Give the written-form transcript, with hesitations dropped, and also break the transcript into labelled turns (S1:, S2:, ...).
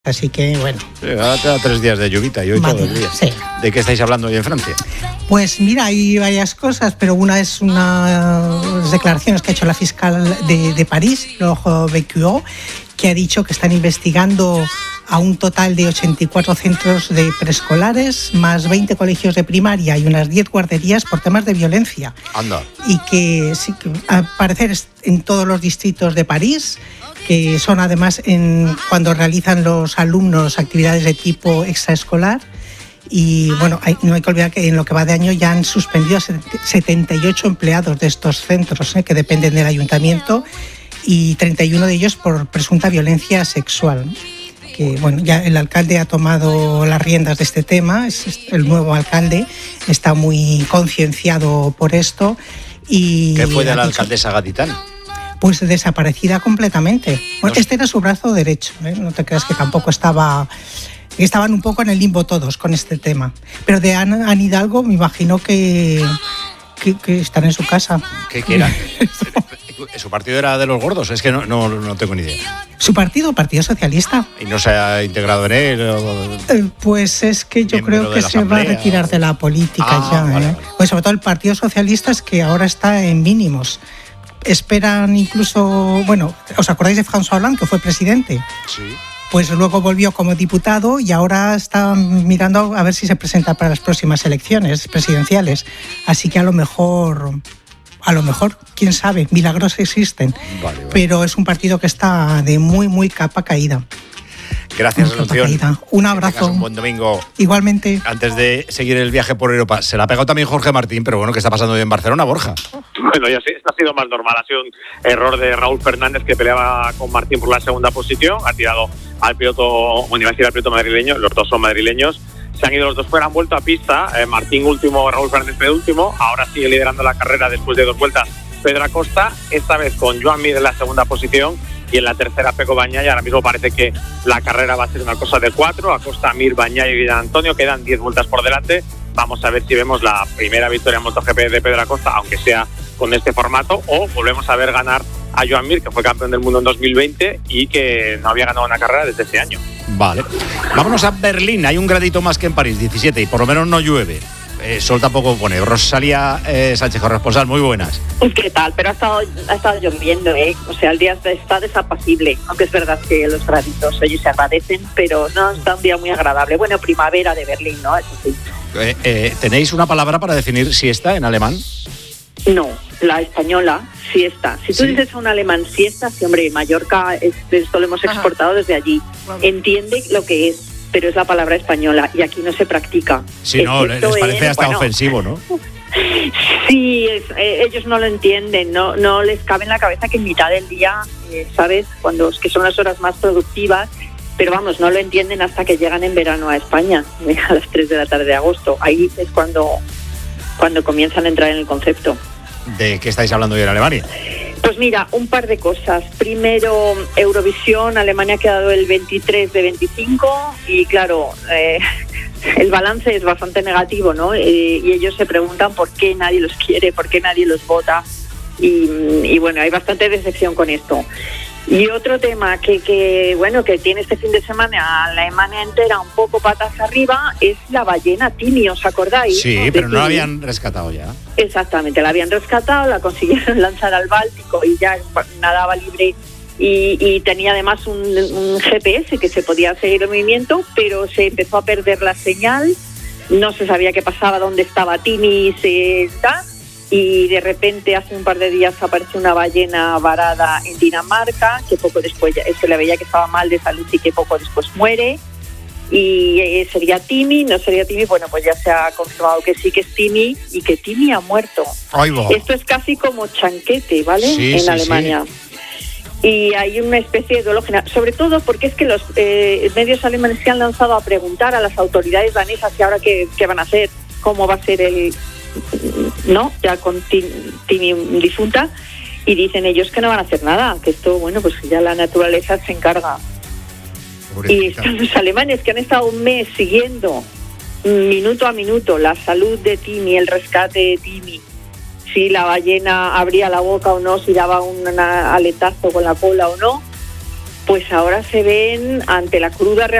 S1: Así que, bueno.
S2: Sí, ahora te da 3 días de lluvita y hoy todo el día.
S1: Sí.
S2: ¿De qué estáis hablando hoy en Francia?
S1: Pues mira, hay varias cosas, pero una es unas declaraciones que ha hecho la fiscal de París, Laure Becquerel, que ha dicho que están investigando a un total de 84 centros de preescolares, más 20 colegios de primaria y unas 10 guarderías por temas de violencia.
S2: Anda.
S1: Y que sí, que al parecer en todos los distritos de París, que son además cuando realizan los alumnos actividades de tipo extraescolar. Y bueno, no hay que olvidar que en lo que va de año ya han suspendido a 78 empleados de estos centros, que dependen del ayuntamiento, y 31 de ellos por presunta violencia sexual. Que bueno, ya el alcalde ha tomado las riendas de este tema, el nuevo alcalde está muy concienciado por esto. Y
S2: ¿qué fue de la alcaldesa gaditana?
S1: Pues desaparecida completamente. Bueno, este era su brazo derecho, no te creas que tampoco estaban un poco en el limbo todos con este tema. Pero de Anne Hidalgo me imagino que están en su casa.
S2: ¿Qué eran? ¿Su partido era de los gordos? Es que no tengo ni idea.
S1: ¿Su partido? ¿Partido Socialista?
S2: ¿Y no se ha integrado en él?
S1: Pues es que yo creo que se va a retirar de la política ya. Vale. Pues sobre todo el Partido Socialista es que ahora está en mínimos. Esperan incluso, bueno, ¿os acordáis de François Hollande, que fue presidente?
S2: Sí.
S1: Pues luego volvió como diputado y ahora está mirando a ver si se presenta para las próximas elecciones presidenciales. Así que a lo mejor, quién sabe, milagros existen. Vale. Pero es un partido que está de muy, muy capa caída.
S2: Gracias, Asunción.
S1: Un abrazo.
S2: Un buen domingo.
S1: Igualmente.
S2: Antes de seguir el viaje por Europa, se la ha pegado también Jorge Martín, pero bueno, ¿qué está pasando hoy en Barcelona, Borja?
S3: Bueno, ya sí, esto ha sido más normal. Ha sido un error de Raúl Fernández, que peleaba con Martín por la segunda posición. Ha tirado al piloto madrileño. Los dos son madrileños. Se han ido los dos fuera, han vuelto a pista. Martín último, Raúl Fernández penúltimo. Ahora sigue liderando la carrera después de 2 vueltas Pedro Acosta, esta vez con Joan Mir en la segunda posición y en la tercera Pecco Bagnaia. Ahora mismo parece que la carrera va a ser una cosa de 4. Acosta, Mir, Bagnaia y Antonio, quedan 10 vueltas por delante. Vamos a ver si vemos la primera victoria en MotoGP de Pedro Acosta, aunque sea con este formato, o volvemos a ver ganar a Joan Mir, que fue campeón del mundo en 2020 y que no había ganado una carrera desde ese año.
S2: Vale. Vámonos a Berlín. Hay un gradito más que en París, 17, y por lo menos no llueve. Sol tampoco pone. Rosalía Sánchez, corresponsal, muy buenas.
S4: Pues qué tal, pero ha estado lloviendo, O sea, el día está desapacible, aunque es verdad que los graditos ellos se agradecen, pero no está un día muy agradable. Bueno, primavera de Berlín, ¿no? Eso sí.
S2: ¿Tenéis una palabra para definir siesta en alemán?
S4: No, la española, siesta. Si tú dices a un alemán siesta, sí, hombre, Mallorca, esto lo hemos exportado desde allí. Entiende lo que es, pero es la palabra española y aquí no se practica.
S2: Sí, no, les parece hasta ofensivo, ¿no?
S4: Sí, ellos no lo entienden, no les cabe en la cabeza que en mitad del día, ¿sabes? Que son las horas más productivas, pero vamos, no lo entienden hasta que llegan en verano a España, a las 3 de la tarde de agosto. Ahí es cuando comienzan a entrar en el concepto.
S2: ¿De qué estáis hablando hoy en Alemania?
S4: Pues mira, un par de cosas. Primero, Eurovisión, Alemania ha quedado el 23 de 25 y claro, el balance es bastante negativo, ¿no? Y ellos se preguntan por qué nadie los quiere, por qué nadie los vota y bueno, hay bastante decepción con esto. Y otro tema que tiene este fin de semana a la Alemania entera un poco patas arriba es la ballena Timi, ¿os acordáis?
S2: Sí, pero no la habían rescatado ya.
S4: Exactamente, la habían rescatado, la consiguieron lanzar al Báltico y ya nadaba libre y tenía además un GPS que se podía seguir el movimiento, pero se empezó a perder la señal, no se sabía qué pasaba, dónde estaba Timi, y de repente hace un par de días apareció una ballena varada en Dinamarca, que poco después se le veía que estaba mal de salud y que poco después muere. Y sería Timi, no sería Timi, bueno, pues ya se ha confirmado que sí que es Timi y que Timi ha muerto. Esto es casi como chanquete, ¿vale? Sí, en Alemania. Sí. Y hay una especie de duelo general, sobre todo porque es que los medios alemanes se han lanzado a preguntar a las autoridades danesas y ahora qué van a hacer, cómo va a ser ya con Timi difunta, y dicen ellos que no van a hacer nada, que esto, bueno, pues ya la naturaleza se encarga. Y están los alemanes que han estado un mes siguiendo minuto a minuto la salud de Timi, el rescate de Timi, si la ballena abría la boca o no, si daba un aletazo con la cola o no, pues ahora se ven ante la cruda realidad